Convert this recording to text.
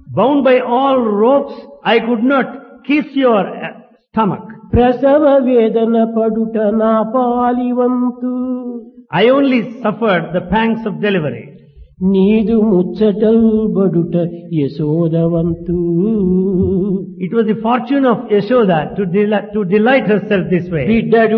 Bound by all ropes, I could not kiss your stomach. ప్రసవ వేదన పడుట నా పాలివంతు I only suffered the pangs of delivery. నీదు ముచ్చటల్ బడుట యశోదవంతు It was the fortune of Yashoda to delight herself this way. బిడ్డడు